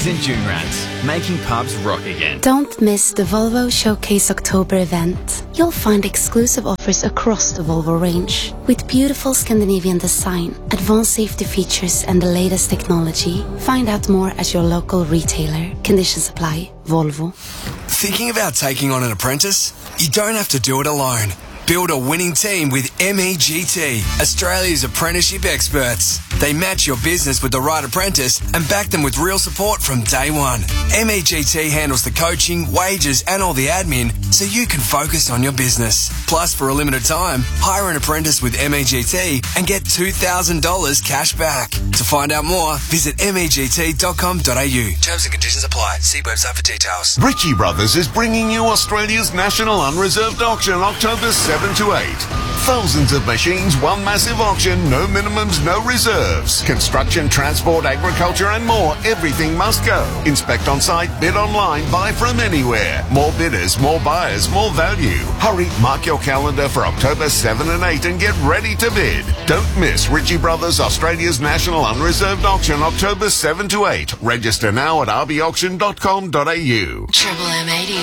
Aussies and Junrats, making pubs rock again. Don't miss the Volvo Showcase October event. You'll find exclusive offers across the Volvo range. With beautiful Scandinavian design, advanced safety features and the latest technology. Find out more at your local retailer. Conditions apply. Volvo. Thinking about taking on an apprentice? You don't have to do it alone. Build a winning team with MEGT, Australia's apprenticeship experts. They match your business with the right apprentice and back them with real support from day one. MEGT handles the coaching, wages and all the admin so you can focus on your business. Plus, for a limited time, hire an apprentice with MEGT and get $2,000 cash back. To find out more, visit MEGT.com.au. Terms and conditions apply. See website for details. Ritchie Brothers is bringing you Australia's National Unreserved Auction October 7 to 8. Thousands of machines, one massive auction, no minimums, no reserves. Construction, transport, agriculture and more, everything must go. Inspect on site, bid online, buy from anywhere. More bidders, more buyers, more value. Hurry, mark your calendar for October 7 and 8 and get ready to bid. Don't miss Ritchie Brothers Australia's National Unreserved Auction October 7 to 8. Register now at rbauction.com.au. Triple M80.